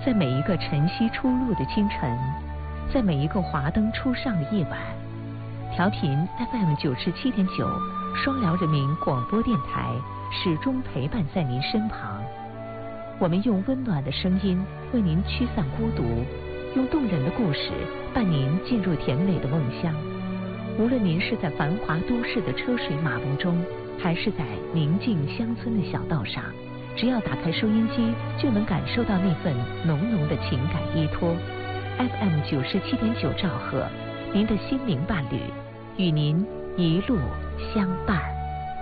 在每一个晨曦初露的清晨，在每一个华灯初上的夜晚，调频 FM 97.9双辽人民广播电台始终陪伴在您身旁。我们用温暖的声音为您驱散孤独，用动人的故事伴您进入甜美的梦乡。无论您是在繁华都市的车水马龙中，还是在宁静乡村的小道上，只要打开收音机，就能感受到那份浓浓的情感依托。FM 97.9兆赫，您的心灵伴侣，与您一路相伴。